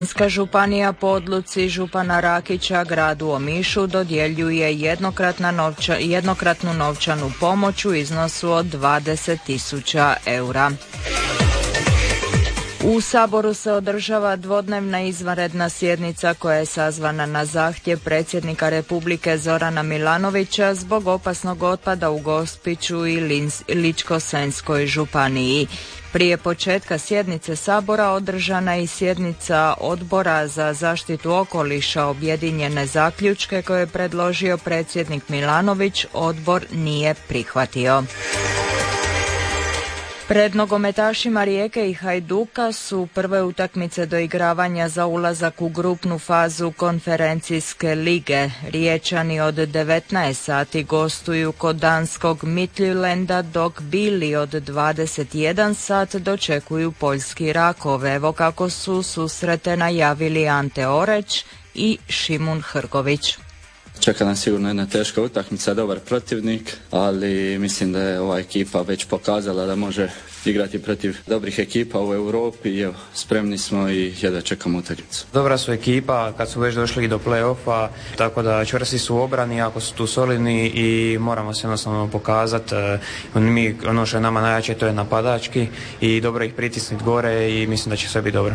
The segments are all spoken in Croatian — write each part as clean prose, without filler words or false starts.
Varaždinska županija po odluci župana Rakića gradu Omišu dodjeljuje jednokratnu novčanu pomoć u iznosu od 20.000 eura. U Saboru se održava dvodnevna izvanredna sjednica koja je sazvana na zahtjev predsjednika Republike Zorana Milanovića zbog opasnog otpada u Gospiću i Ličko-senjskoj županiji. Prije početka sjednice Sabora održana je i sjednica Odbora za zaštitu okoliša objedinjene zaključke koje je predložio predsjednik Milanović, odbor nije prihvatio. Pred nogometašima Rijeke i Hajduka su prve utakmice doigravanja za ulazak u grupnu fazu konferencijske lige. Riječani od 19 sati gostuju kod danskog Midtjylanda, dok Bili od 21 sat dočekuju poljski Rakov. Evo kako su susrete najavili Ante Oreć i Šimun Hrgović. Čeka nas sigurno jedna teška utakmica, dobar protivnik, ali mislim da je ova ekipa već pokazala da može igrati protiv dobrih ekipa u Europi i evo, spremni smo i jedva čekamo utakmicu. Dobra su ekipa kad su već došli do play-offa, tako da čvrsti su u obrani, jako su tu solidni i moramo se jednostavno pokazati. Mi, ono što je nama najjače, to je napadački i dobro ih pritisniti gore i mislim da će sve biti dobro.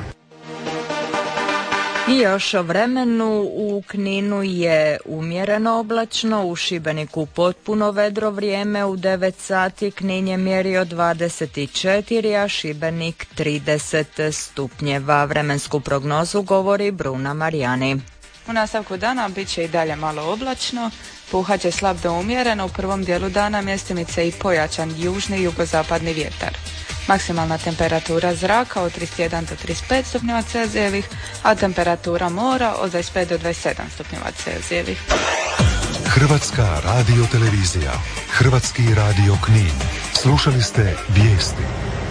I još o vremenu. U Kninu je umjereno oblačno, u Šibeniku potpuno vedro vrijeme, u 9 sati Knin je mjerio 24, a Šibenik 30 stupnjeva. Vremensku prognozu govori Bruna Marijani. U nastavku dana bit će i dalje malo oblačno, puhat će slab do umjereno, u prvom dijelu dana mjestimice i pojačan južni i jugozapadni vjetar. Maksimalna temperatura zraka od 31 do 35 stupnjeva Celzijevih, a temperatura mora od 25 do 27 stupnjeva Celzijevih. Hrvatska radiotelevizija, Hrvatski radio Knin. Slušali ste vijesti.